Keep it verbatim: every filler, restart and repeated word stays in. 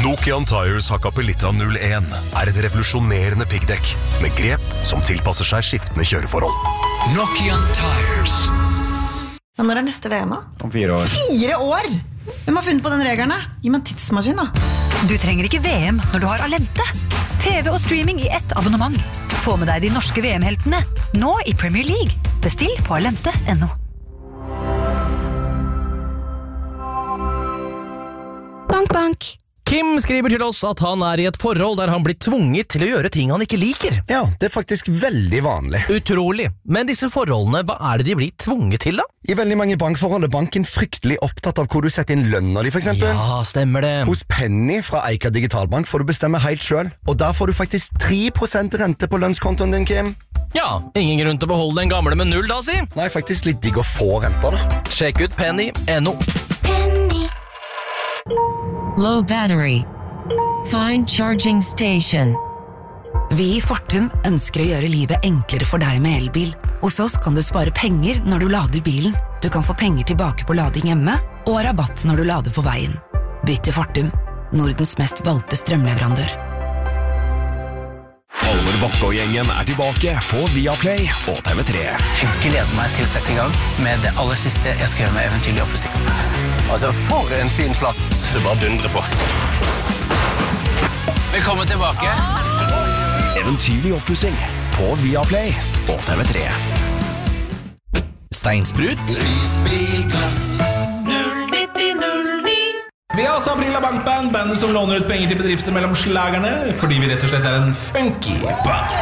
Nokian Tires Hakkapelitta null en er et revolusjonerende piggdekk med grep som tilpasser seg skiftende kjøreforhold. Nokian Tires. Ja, når er neste V M da? Om fire år. Fire år? Hvem har funnet på den regelen da? Gi meg en tidsmaskin da. Du trenger ikke V M når du har Alente. T V og streaming i ett abonnement. Få med deg de norske V M-heltene, nå i Premier League. Bestill på alente punktum no. Bank, bank. Kim skriver til oss at han er i et forhold der han blir tvunget til å gjøre ting han ikke liker. Ja, det er faktisk veldig vanlig. Utrolig. Men disse forholdene, hva er det de blir tvunget til da? I veldig mange bankforhold er banken fryktelig opptatt av hvor du setter inn lønner i, for eksempel. Ja, stemmer det. Hos Penny fra Eika Digitalbank får du bestemme helt selv, og der får du faktisk tre prosent rente på lønnskontoen din, Kim. Ja, ingen grunn til å beholde den gamle med null da, si. Nei, faktisk litt digg å få renter da. Sjekk ut Penny punktum no. Penny. Low battery. Find charging station. Vi i Fortum ønsker å gjøre livet enklere for deg med elbil. Hos oss kan du spare penger når du lader bilen. Du kan få penger tilbake på lading hjemme, og rabatt når du lader på veien. Bytt til Fortum, Nordens mest valgte strømleverandør. Halvor Bakke og gjengen er tilbake på Viaplay og T V tre. Jeg gleder meg til å sette i gang med det aller siste jeg skrev med Eventyrlig oppussing. Altså, for en fin plass. Du bare dundrer på. Velkommen tilbake. Eventyrlig oppussing på Viaplay og T V tre. Steinsprut. Prisbilklass. Vi har også Aprila Bankband, bandet som låner ut penger til bedrifter mellom slagerne, fordi vi rett og slett er en funky band.